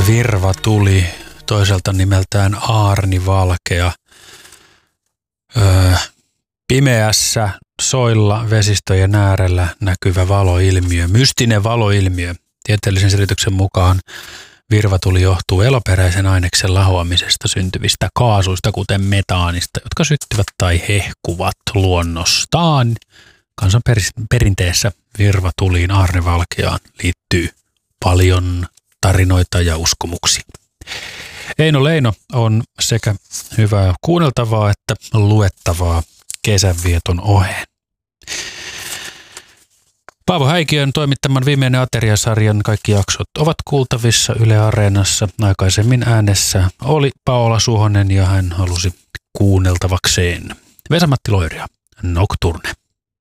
virvatuli, toiselta nimeltään aarnivalkea. Pimeässä soilla vesistöjen äärellä näkyvä valoilmiö, mystinen valoilmiö. Tieteellisen selityksen mukaan virvatuli johtuu eloperäisen aineksen lahoamisesta syntyvistä kaasuista, kuten metaanista, jotka syttyvät tai hehkuvat luonnostaan. Kansan perinteessä virvatuliin aarnivalkeaan liittyy paljon tarinoita ja uskomuksia. Eino Leino on sekä hyvää kuunneltavaa että luettavaa kesänvieton oheen. Paavo Häikiön toimittaman Viimeinen ateriasarjan kaikki jaksot ovat kuultavissa Yle Areenassa. Aikaisemmin äänessä oli Paola Suhonen ja hän halusi kuunneltavakseen Vesa-Matti Loiria, Nocturne.